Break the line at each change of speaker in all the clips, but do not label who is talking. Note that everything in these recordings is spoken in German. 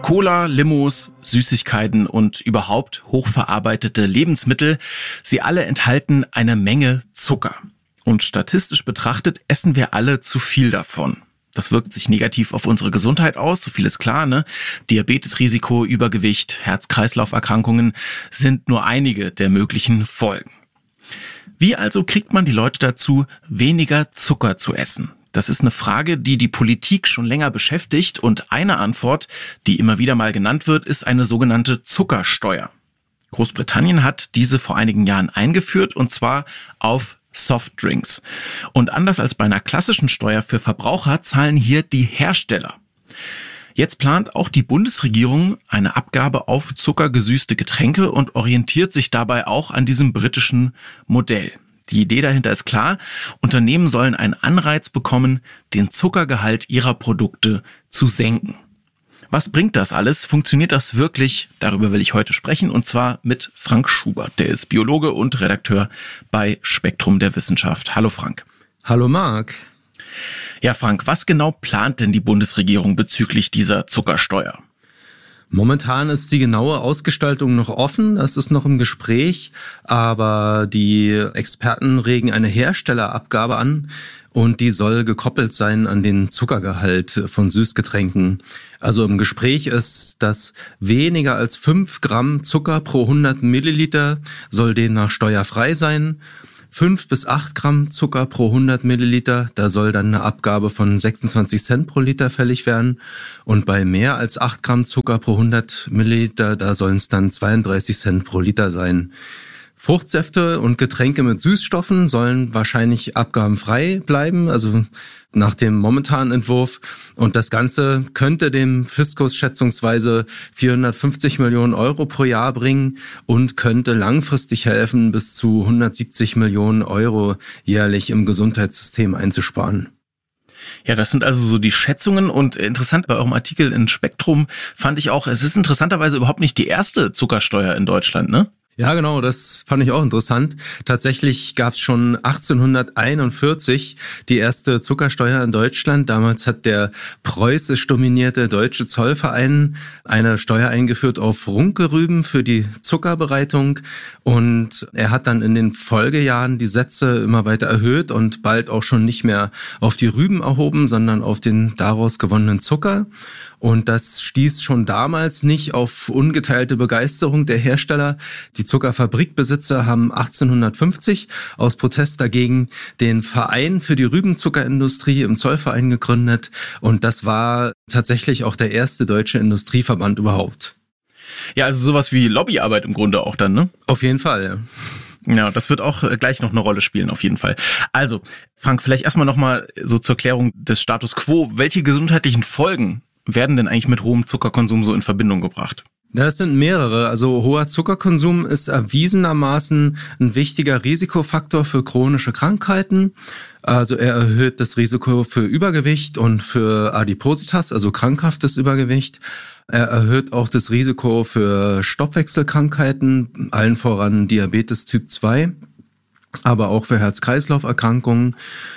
Cola, Limos, Süßigkeiten und überhaupt hochverarbeitete Lebensmittel, sie alle enthalten eine Menge Zucker. Und statistisch betrachtet essen wir alle zu viel davon. Das wirkt sich negativ auf unsere Gesundheit aus, so viel ist klar, ne? Diabetesrisiko, Übergewicht, Herz-Kreislauf-Erkrankungen sind nur einige der möglichen Folgen. Wie also kriegt man die Leute dazu, weniger Zucker zu essen? Das ist eine Frage, die die Politik schon länger beschäftigt, und eine Antwort, die immer wieder mal genannt wird, ist eine sogenannte Zuckersteuer. Großbritannien hat diese vor einigen Jahren eingeführt, und zwar auf Softdrinks. Und anders als bei einer klassischen Steuer für Verbraucher zahlen hier die Hersteller. Jetzt plant auch die Bundesregierung eine Abgabe auf zuckergesüßte Getränke und orientiert sich dabei auch an diesem britischen Modell. Die Idee dahinter ist klar: Unternehmen sollen einen Anreiz bekommen, den Zuckergehalt ihrer Produkte zu senken. Was bringt das alles? Funktioniert das wirklich? Darüber will ich heute sprechen, und zwar mit Frank Schubert. Der ist Biologe und Redakteur bei Spektrum der Wissenschaft. Hallo Frank.
Hallo Marc.
Ja Frank, was genau plant denn die Bundesregierung bezüglich dieser Zuckersteuer?
Momentan ist die genaue Ausgestaltung noch offen, das ist noch im Gespräch, aber die Experten regen eine Herstellerabgabe an und die soll gekoppelt sein an den Zuckergehalt von Süßgetränken. Also im Gespräch ist, dass weniger als 5 Gramm Zucker pro 100 Milliliter soll demnach steuerfrei sein. 5 bis 8 Gramm Zucker pro 100 Milliliter, da soll dann eine Abgabe von 26 Cent pro Liter fällig werden. Und bei mehr als 8 Gramm Zucker pro 100 Milliliter, da sollen es dann 32 Cent pro Liter sein. Fruchtsäfte und Getränke mit Süßstoffen sollen wahrscheinlich abgabenfrei bleiben, also nach dem momentanen Entwurf. Und das Ganze könnte dem Fiskus schätzungsweise 450 Millionen Euro pro Jahr bringen und könnte langfristig helfen, bis zu 170 Millionen Euro jährlich im Gesundheitssystem einzusparen.
Ja, das sind also so die Schätzungen, und interessant bei eurem Artikel in Spektrum fand ich auch, es ist interessanterweise überhaupt nicht die erste Zuckersteuer in Deutschland, ne?
Ja, genau, das fand ich auch interessant. Tatsächlich gab es schon 1841 die erste Zuckersteuer in Deutschland. Damals hat der preußisch dominierte Deutsche Zollverein eine Steuer eingeführt auf Runkelrüben für die Zuckerbereitung. Und er hat dann in den Folgejahren die Sätze immer weiter erhöht und bald auch schon nicht mehr auf die Rüben erhoben, sondern auf den daraus gewonnenen Zucker. Und das stieß schon damals nicht auf ungeteilte Begeisterung der Hersteller. Die Zuckerfabrikbesitzer haben 1850 aus Protest dagegen den Verein für die Rübenzuckerindustrie im Zollverein gegründet. Und das war tatsächlich auch der erste deutsche Industrieverband überhaupt.
Ja, also sowas wie Lobbyarbeit im Grunde auch dann, ne?
Auf jeden Fall, ja.
Ja, das wird auch gleich noch eine Rolle spielen, auf jeden Fall. Also, Frank, vielleicht erstmal nochmal so zur Klärung des Status Quo. Welche gesundheitlichen Folgen werden denn eigentlich mit hohem Zuckerkonsum so in Verbindung gebracht?
Das sind mehrere. Also hoher Zuckerkonsum ist erwiesenermaßen ein wichtiger Risikofaktor für chronische Krankheiten. Also er erhöht das Risiko für Übergewicht und für Adipositas, also krankhaftes Übergewicht. Er erhöht auch das Risiko für Stoffwechselkrankheiten, allen voran Diabetes Typ 2, aber auch für Herz-Kreislauf-Erkrankungen.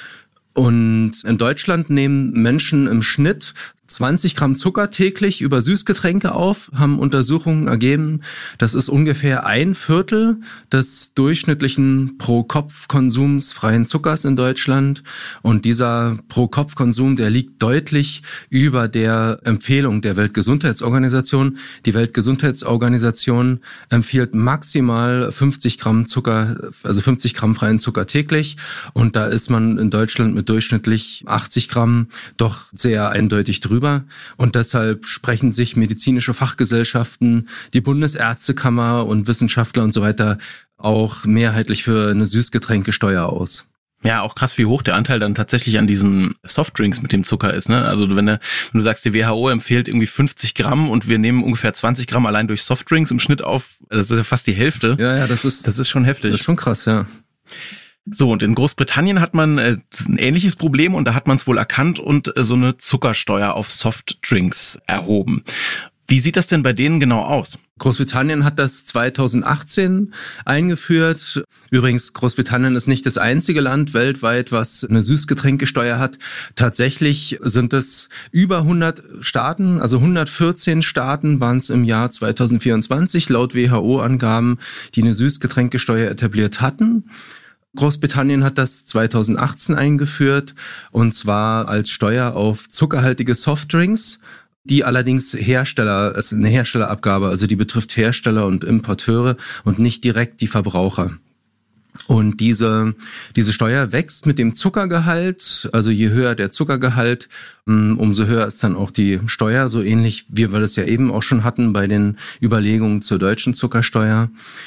Und in Deutschland nehmen Menschen im Schnitt 20 Gramm Zucker täglich über Süßgetränke auf, haben Untersuchungen ergeben. Das ist ungefähr 1/4 des durchschnittlichen Pro-Kopf-Konsums freien Zuckers in Deutschland. Und dieser Pro-Kopf-Konsum, der liegt deutlich über der Empfehlung der Weltgesundheitsorganisation. Die Weltgesundheitsorganisation empfiehlt maximal 50 Gramm Zucker, also 50 Gramm freien Zucker täglich. Und da ist man in Deutschland mit durchschnittlich 80 Gramm doch sehr eindeutig drüber. Und deshalb sprechen sich medizinische Fachgesellschaften, die Bundesärztekammer und Wissenschaftler und so weiter auch mehrheitlich für eine Süßgetränkesteuer aus.
Ja, auch krass, wie hoch der Anteil dann tatsächlich an diesen Softdrinks mit dem Zucker ist, ne? Also wenn du sagst, die WHO empfiehlt irgendwie 50 Gramm und wir nehmen ungefähr 20 Gramm allein durch Softdrinks im Schnitt auf, das ist ja fast die Hälfte.
Ja, das ist
schon heftig.
Das ist schon krass, ja.
So, und in Großbritannien hat man ein ähnliches Problem, und da hat man es wohl erkannt und so eine Zuckersteuer auf Softdrinks erhoben. Wie sieht das denn bei denen genau aus?
Großbritannien hat das 2018 eingeführt. Übrigens, Großbritannien ist nicht das einzige Land weltweit, was eine Süßgetränkesteuer hat. Tatsächlich sind es über 100 Staaten, also 114 Staaten waren es im Jahr 2024 laut WHO-Angaben, die eine Süßgetränkesteuer etabliert hatten. Großbritannien hat das 2018 eingeführt, und zwar als Steuer auf zuckerhaltige Softdrinks. Die allerdings Hersteller, es ist eine Herstellerabgabe, also die betrifft Hersteller und Importeure und nicht direkt die Verbraucher. Und diese Steuer wächst mit dem Zuckergehalt, also je höher der Zuckergehalt, umso höher ist dann auch die Steuer, so ähnlich wie wir das ja eben auch schon hatten bei den Überlegungen zur deutschen Zuckersteuer.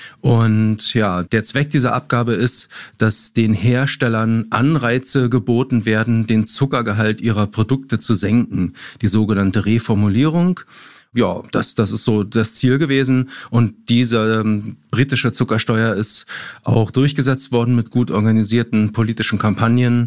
Und ja, der Zweck dieser Abgabe ist, dass den Herstellern Anreize geboten werden, den Zuckergehalt ihrer Produkte zu senken, die sogenannte Reformulierung. Ja, das ist so das Ziel gewesen, und diese britische Zuckersteuer ist auch durchgesetzt worden mit gut organisierten politischen Kampagnen.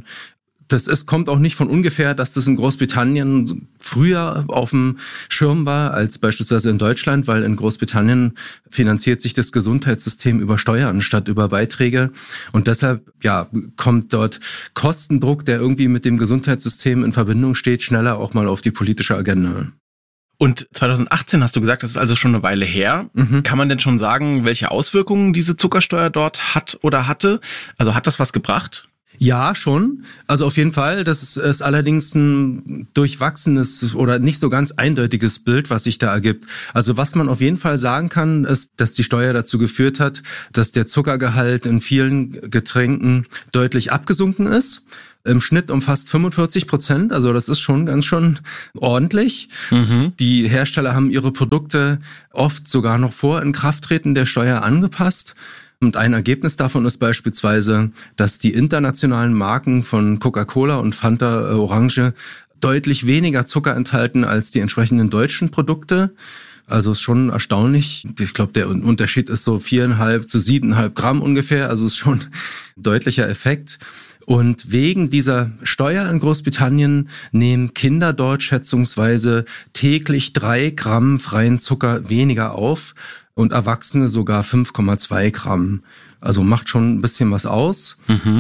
Kommt auch nicht von ungefähr, dass das in Großbritannien früher auf dem Schirm war als beispielsweise in Deutschland, weil in Großbritannien finanziert sich das Gesundheitssystem über Steuern statt über Beiträge, und deshalb kommt dort Kostendruck, der irgendwie mit dem Gesundheitssystem in Verbindung steht, schneller auch mal auf die politische Agenda.
Und 2018 hast du gesagt, das ist also schon eine Weile her. Kann man denn schon sagen, welche Auswirkungen diese Zuckersteuer dort hat oder hatte? Also hat das was gebracht?
Ja, schon. Also auf jeden Fall. Das ist allerdings ein durchwachsenes oder nicht so ganz eindeutiges Bild, was sich da ergibt. Also was man auf jeden Fall sagen kann, ist, dass die Steuer dazu geführt hat, dass der Zuckergehalt in vielen Getränken deutlich abgesunken ist. Im Schnitt um fast 45%, also das ist schon ganz schön ordentlich. Die Hersteller haben ihre Produkte oft sogar noch vor Inkrafttreten der Steuer angepasst. Und ein Ergebnis davon ist beispielsweise, dass die internationalen Marken von Coca-Cola und Fanta Orange deutlich weniger Zucker enthalten als die entsprechenden deutschen Produkte. Also ist schon erstaunlich. Ich glaube, der Unterschied ist so 4,5 zu 7,5 Gramm ungefähr. Also ist schon ein deutlicher Effekt. Und wegen dieser Steuer in Großbritannien nehmen Kinder dort schätzungsweise täglich 3 Gramm freien Zucker weniger auf und Erwachsene sogar 5,2 Gramm. Also macht schon ein bisschen was aus.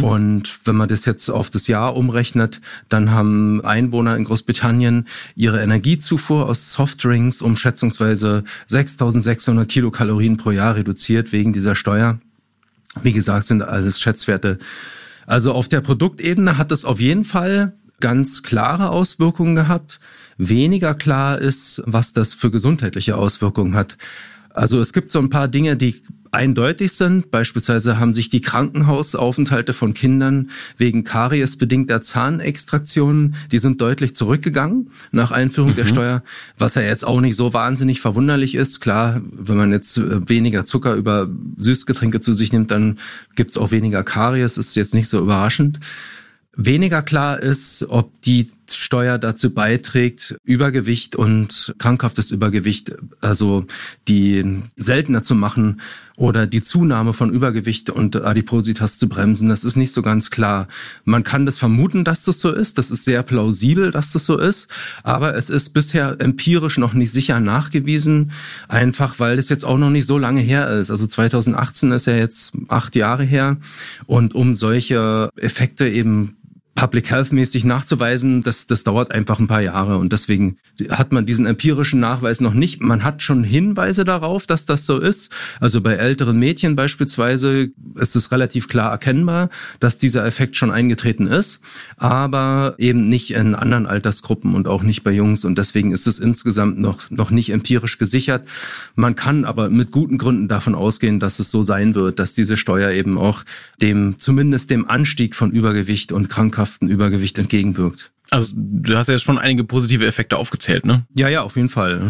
Und wenn man das jetzt auf das Jahr umrechnet, dann haben Einwohner in Großbritannien ihre Energiezufuhr aus Softdrinks um schätzungsweise 6.600 Kilokalorien pro Jahr reduziert wegen dieser Steuer. Wie gesagt, sind alles Schätzwerte. Also auf der Produktebene hat es auf jeden Fall ganz klare Auswirkungen gehabt. Weniger klar ist, was das für gesundheitliche Auswirkungen hat. Also es gibt so ein paar Dinge, die eindeutig sind. Beispielsweise haben sich die Krankenhausaufenthalte von Kindern wegen kariesbedingter Zahnextraktionen, die sind deutlich zurückgegangen nach Einführung der Steuer, was ja jetzt auch nicht so wahnsinnig verwunderlich ist. Klar, wenn man jetzt weniger Zucker über Süßgetränke zu sich nimmt, dann gibt's auch weniger Karies, ist jetzt nicht so überraschend. Weniger klar ist, ob die Steuer dazu beiträgt, Übergewicht und krankhaftes Übergewicht, also die seltener zu machen oder die Zunahme von Übergewicht und Adipositas zu bremsen. Das ist nicht so ganz klar. Man kann das vermuten, dass das so ist. Das ist sehr plausibel, dass das so ist. Aber es ist bisher empirisch noch nicht sicher nachgewiesen, einfach weil es jetzt auch noch nicht so lange her ist. Also 2018 ist ja jetzt 8 Jahre her. Und um solche Effekte eben Public Health mäßig nachzuweisen, das dauert einfach ein paar Jahre, und deswegen hat man diesen empirischen Nachweis noch nicht. Man hat schon Hinweise darauf, dass das so ist. Also bei älteren Mädchen beispielsweise ist es relativ klar erkennbar, dass dieser Effekt schon eingetreten ist, aber eben nicht in anderen Altersgruppen und auch nicht bei Jungs, und deswegen ist es insgesamt noch nicht empirisch gesichert. Man kann aber mit guten Gründen davon ausgehen, dass es so sein wird, dass diese Steuer eben auch zumindest dem Anstieg von Übergewicht und krankhaften Übergewicht entgegenwirkt.
Also du hast ja schon einige positive Effekte aufgezählt, ne?
Ja, auf jeden Fall.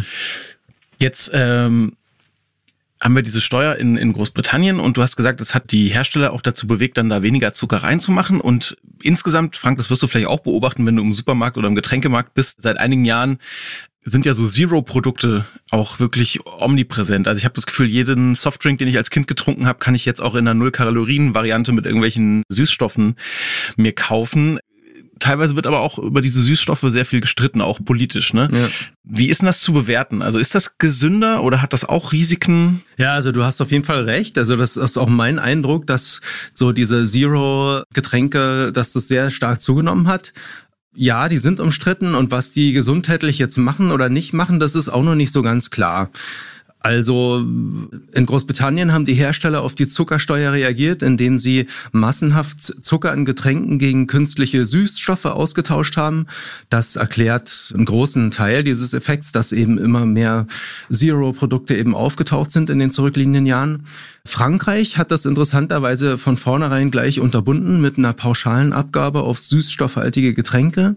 Jetzt haben wir diese Steuer in Großbritannien, und du hast gesagt, es hat die Hersteller auch dazu bewegt, dann da weniger Zucker reinzumachen. Und insgesamt, Frank, das wirst du vielleicht auch beobachten, wenn du im Supermarkt oder im Getränkemarkt bist, seit einigen Jahren sind ja so Zero-Produkte auch wirklich omnipräsent. Also ich habe das Gefühl, jeden Softdrink, den ich als Kind getrunken habe, kann ich jetzt auch in einer Null-Kalorien-Variante mit irgendwelchen Süßstoffen mir kaufen. teilweise wird aber auch über diese Süßstoffe sehr viel gestritten, auch politisch, ne? Ja. Wie ist denn das zu bewerten? Also ist das gesünder oder hat das auch Risiken?
Ja, also du hast auf jeden Fall recht. Also das ist auch mein Eindruck, dass so diese Zero-Getränke, dass das sehr stark zugenommen hat. Ja, die sind umstritten und was die gesundheitlich jetzt machen oder nicht machen, das ist auch noch nicht so ganz klar. Also in Großbritannien haben die Hersteller auf die Zuckersteuer reagiert, indem sie massenhaft Zucker in Getränken gegen künstliche Süßstoffe ausgetauscht haben. Das erklärt einen großen Teil dieses Effekts, dass eben immer mehr Zero-Produkte eben aufgetaucht sind in den zurückliegenden Jahren. Frankreich hat das interessanterweise von vornherein gleich unterbunden mit einer pauschalen Abgabe auf süßstoffhaltige Getränke.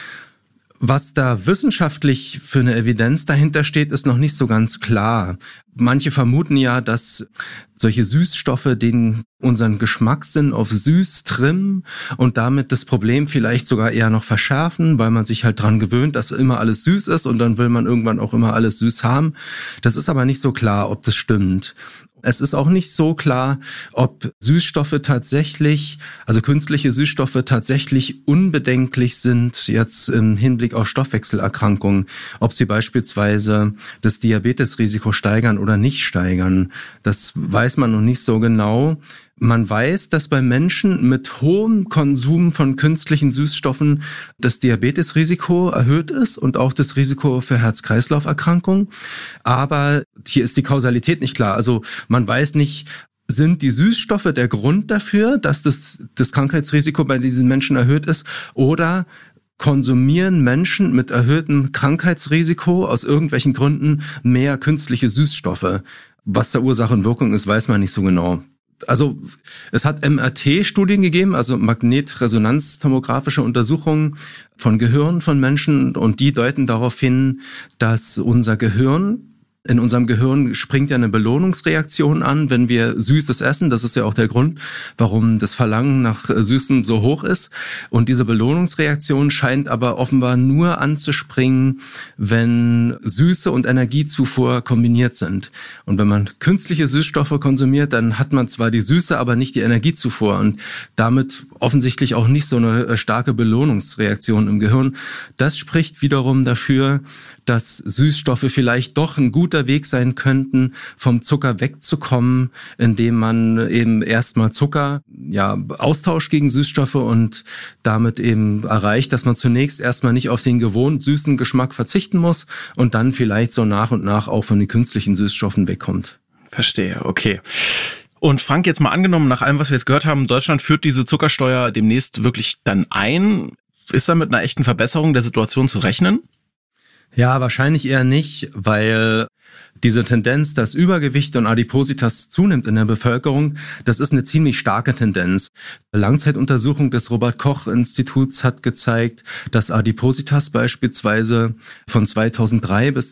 Was da wissenschaftlich für eine Evidenz dahinter steht, ist noch nicht so ganz klar. Manche vermuten ja, dass solche Süßstoffe unseren Geschmackssinn auf süß trimmen und damit das Problem vielleicht sogar eher noch verschärfen, weil man sich halt dran gewöhnt, dass immer alles süß ist und dann will man irgendwann auch immer alles süß haben. Das ist aber nicht so klar, ob das stimmt. Es ist auch nicht so klar, ob Süßstoffe tatsächlich, also künstliche Süßstoffe tatsächlich unbedenklich sind jetzt im Hinblick auf Stoffwechselerkrankungen, ob sie beispielsweise das Diabetesrisiko steigern oder nicht steigern. Das weiß man noch nicht so genau. Man weiß, dass bei Menschen mit hohem Konsum von künstlichen Süßstoffen das Diabetesrisiko erhöht ist und auch das Risiko für Herz-Kreislauf-Erkrankungen. Aber hier ist die Kausalität nicht klar. Also man weiß nicht, sind die Süßstoffe der Grund dafür, dass das Krankheitsrisiko bei diesen Menschen erhöht ist, oder konsumieren Menschen mit erhöhtem Krankheitsrisiko aus irgendwelchen Gründen mehr künstliche Süßstoffe? Was da Ursache und Wirkung ist, weiß man nicht so genau. Also es hat MRT-Studien gegeben, also Magnetresonanztomographische Untersuchungen von Gehirn von Menschen, und die deuten darauf hin, dass in unserem Gehirn springt ja eine Belohnungsreaktion an, wenn wir Süßes essen. Das ist ja auch der Grund, warum das Verlangen nach Süßem so hoch ist. Und diese Belohnungsreaktion scheint aber offenbar nur anzuspringen, wenn Süße und Energiezufuhr kombiniert sind. Und wenn man künstliche Süßstoffe konsumiert, dann hat man zwar die Süße, aber nicht die Energiezufuhr und damit offensichtlich auch nicht so eine starke Belohnungsreaktion im Gehirn. Das spricht wiederum dafür, dass Süßstoffe vielleicht doch ein guter Weg sein könnten, vom Zucker wegzukommen, indem man eben erstmal Zucker austauscht gegen Süßstoffe und damit eben erreicht, dass man zunächst erstmal nicht auf den gewohnt süßen Geschmack verzichten muss und dann vielleicht so nach und nach auch von den künstlichen Süßstoffen wegkommt.
Verstehe, okay. Und Frank, jetzt mal angenommen, nach allem, was wir jetzt gehört haben, Deutschland führt diese Zuckersteuer demnächst wirklich dann ein. Ist da mit einer echten Verbesserung der Situation zu rechnen?
Ja, wahrscheinlich eher nicht, weil diese Tendenz, dass Übergewicht und Adipositas zunimmt in der Bevölkerung, das ist eine ziemlich starke Tendenz. Eine Langzeituntersuchung des Robert-Koch-Instituts hat gezeigt, dass Adipositas beispielsweise von 2003 bis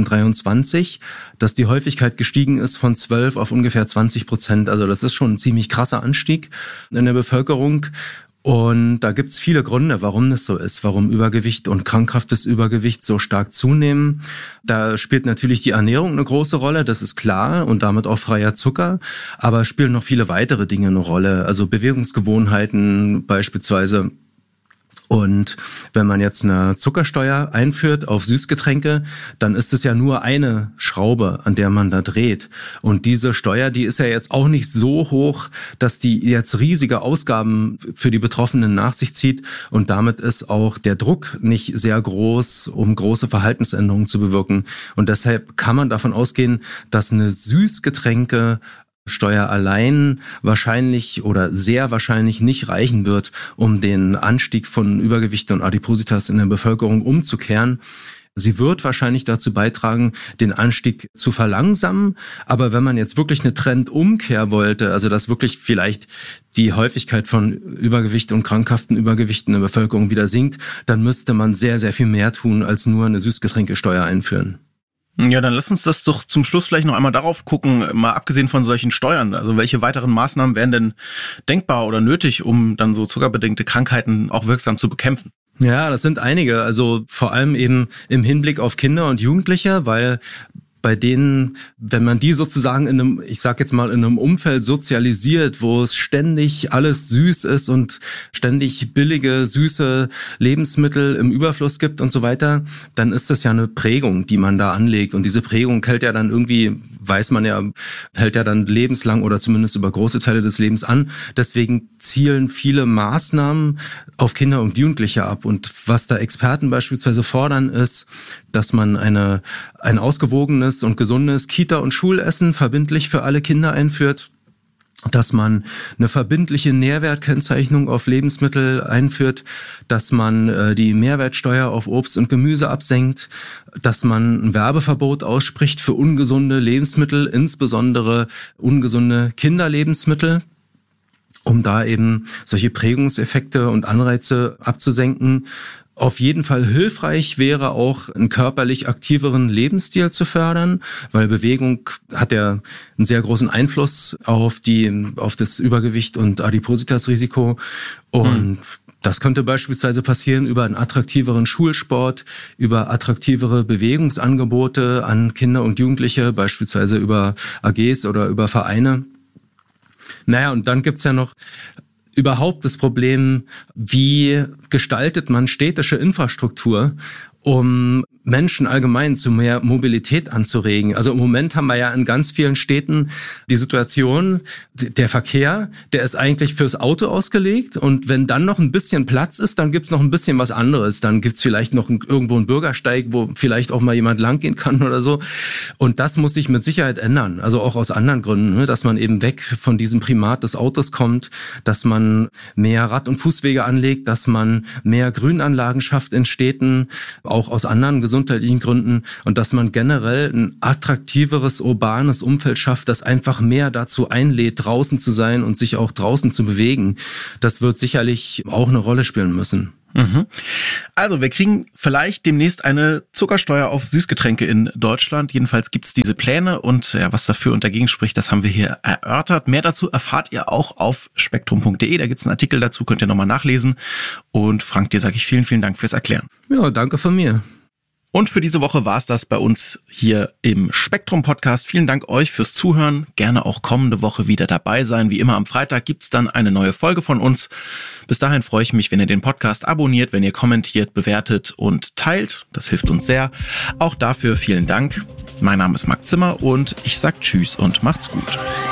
2023, dass die Häufigkeit gestiegen ist von 12 auf ungefähr 20%. Also das ist schon ein ziemlich krasser Anstieg in der Bevölkerung. Und da gibt's viele Gründe, warum das so ist, warum Übergewicht und krankhaftes Übergewicht so stark zunehmen. Da spielt natürlich die Ernährung eine große Rolle, das ist klar, und damit auch freier Zucker. Aber spielen noch viele weitere Dinge eine Rolle, also Bewegungsgewohnheiten beispielsweise. Und wenn man jetzt eine Zuckersteuer einführt auf Süßgetränke, dann ist es ja nur eine Schraube, an der man da dreht. Und diese Steuer, die ist ja jetzt auch nicht so hoch, dass die jetzt riesige Ausgaben für die Betroffenen nach sich zieht. Und damit ist auch der Druck nicht sehr groß, um große Verhaltensänderungen zu bewirken. Und deshalb kann man davon ausgehen, dass eine Süßgetränke Steuer allein wahrscheinlich oder sehr wahrscheinlich nicht reichen wird, um den Anstieg von Übergewicht und Adipositas in der Bevölkerung umzukehren. Sie wird wahrscheinlich dazu beitragen, den Anstieg zu verlangsamen. Aber wenn man jetzt wirklich eine Trendumkehr wollte, also dass wirklich vielleicht die Häufigkeit von Übergewicht und krankhaften Übergewicht in der Bevölkerung wieder sinkt, dann müsste man sehr, sehr viel mehr tun, als nur eine Süßgetränkesteuer einführen.
Ja, dann lass uns das doch zum Schluss vielleicht noch einmal darauf gucken, mal abgesehen von solchen Steuern, also welche weiteren Maßnahmen wären denn denkbar oder nötig, um dann so zuckerbedingte Krankheiten auch wirksam zu bekämpfen?
Ja, das sind einige, also vor allem eben im Hinblick auf Kinder und Jugendliche, weil bei denen, wenn man die sozusagen in einem Umfeld sozialisiert, wo es ständig alles süß ist und ständig billige, süße Lebensmittel im Überfluss gibt und so weiter, dann ist das ja eine Prägung, die man da anlegt. Und diese Prägung hält ja dann irgendwie, weiß man ja, hält ja dann lebenslang oder zumindest über große Teile des Lebens an. Deswegen zielen viele Maßnahmen auf Kinder und Jugendliche ab. Und was da Experten beispielsweise fordern, ist, dass man ein ausgewogenes und gesundes Kita- und Schulessen verbindlich für alle Kinder einführt, dass man eine verbindliche Nährwertkennzeichnung auf Lebensmittel einführt, dass man die Mehrwertsteuer auf Obst und Gemüse absenkt, dass man ein Werbeverbot ausspricht für ungesunde Lebensmittel, insbesondere ungesunde Kinderlebensmittel, um da eben solche Prägungseffekte und Anreize abzusenken. Auf jeden Fall hilfreich wäre auch, einen körperlich aktiveren Lebensstil zu fördern, weil Bewegung hat ja einen sehr großen Einfluss auf das Übergewicht und Adipositas-Risiko. Und das könnte beispielsweise passieren über einen attraktiveren Schulsport, über attraktivere Bewegungsangebote an Kinder und Jugendliche, beispielsweise über AGs oder über Vereine. Naja, und dann gibt's ja noch überhaupt das Problem, wie gestaltet man städtische Infrastruktur, um Menschen allgemein zu mehr Mobilität anzuregen. Also im Moment haben wir ja in ganz vielen Städten die Situation, der Verkehr, der ist eigentlich fürs Auto ausgelegt, und wenn dann noch ein bisschen Platz ist, dann gibt's noch ein bisschen was anderes. Dann gibt's vielleicht noch irgendwo einen Bürgersteig, wo vielleicht auch mal jemand langgehen kann oder so. Und das muss sich mit Sicherheit ändern, also auch aus anderen Gründen, dass man eben weg von diesem Primat des Autos kommt, dass man mehr Rad- und Fußwege anlegt, dass man mehr Grünanlagen schafft in Städten, auch aus anderen gesundheitlichen Gründen, und dass man generell ein attraktiveres, urbanes Umfeld schafft, das einfach mehr dazu einlädt, draußen zu sein und sich auch draußen zu bewegen. Das wird sicherlich auch eine Rolle spielen müssen.
Also wir kriegen vielleicht demnächst eine Zuckersteuer auf Süßgetränke in Deutschland. Jedenfalls gibt's diese Pläne, und ja, was dafür und dagegen spricht, das haben wir hier erörtert. Mehr dazu erfahrt ihr auch auf spektrum.de. Da gibt's einen Artikel dazu, könnt ihr nochmal nachlesen. Und Frank, dir sage ich vielen, vielen Dank fürs Erklären.
Ja, danke von mir.
Und für diese Woche war's das bei uns hier im Spektrum-Podcast. Vielen Dank euch fürs Zuhören. Gerne auch kommende Woche wieder dabei sein. Wie immer am Freitag gibt's dann eine neue Folge von uns. Bis dahin freue ich mich, wenn ihr den Podcast abonniert, wenn ihr kommentiert, bewertet und teilt. Das hilft uns sehr. Auch dafür vielen Dank. Mein Name ist Marc Zimmer und ich sag Tschüss und macht's gut.